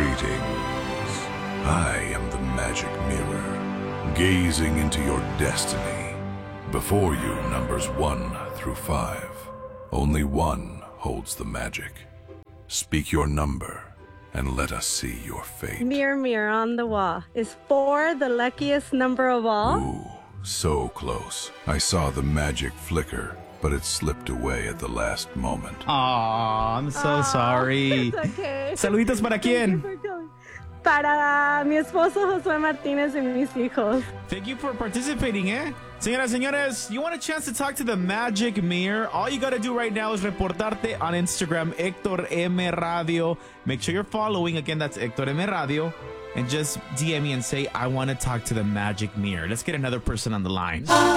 Greetings. I am the magic mirror, gazing into your destiny. Before you, numbers 1 through 5. Only one holds the magic. Speak your number, and let us see your fate. Mirror, mirror on the wall. Is 4 the luckiest number of all? Ooh, so close. I saw the magic flicker, but it slipped away at the last moment. Aw, I'm so sorry. It's okay. Saluditos para quién? Para mi esposo Josué Martínez y mis hijos. Thank you for participating, eh? Señoras, señores, you want a chance to talk to the Magic Mirror? All you gotta do right now is reportarte on Instagram, Hector M Radio. Make sure you're following. Again, that's Hector M Radio. And just DM me and say, I want to talk to the Magic Mirror. Let's get another person on the line.